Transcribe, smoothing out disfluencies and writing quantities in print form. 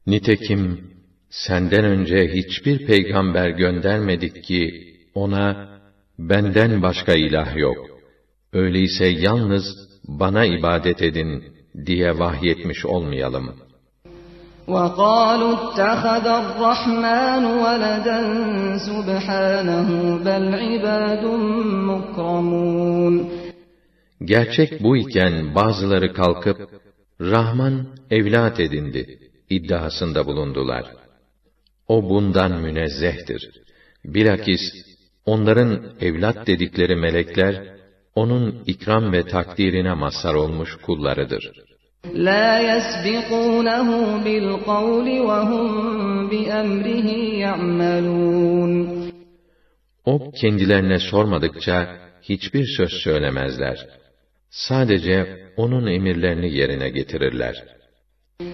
Nitekim senden önce hiçbir peygamber göndermedik ki ona benden başka ilah yok. Öyleyse yalnız bana ibadet edin diye vahyetmiş olmayalım. وَقَالُوا اتَّخَذَ الرَّحْمَنُ وَلَدًا سُبْحَانَهُ بَلْ عِبَادٌ مُكْرَمُونَ. Gerçek bu iken bazıları kalkıp Rahman evlat edindi iddiasında bulundular. O bundan münezzehtir. Bilakis onların evlat dedikleri melekler onun ikram ve takdirine mazhar olmuş kullarıdır. لَا يَسْبِقُونَهُ بِالْقَوْلِ وَهُمْ بِأَمْرِهِ يَعْمَلُونَ. O kendilerine sormadıkça hiçbir söz söylemezler. Sadece onun emirlerini yerine getirirler.